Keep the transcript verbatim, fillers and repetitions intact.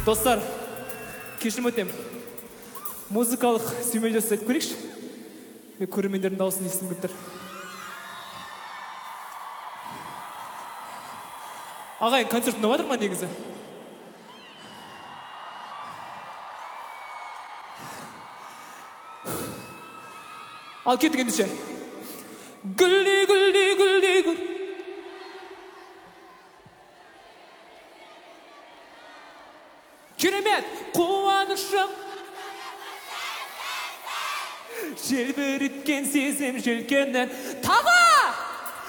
Достар, кешірім өтем. Музыкалық сүймел жасайтып көрейікші. Мен көрермендердің дауысын естігім келіп тұр. Ағайын, концерт ұнап жатыр ма негізі? Ал кеттік ендеше. Гүлді, гүлді, гүлді, гүл. Керемет, қуанышым. Желбіріткен сезім желкеннен тағы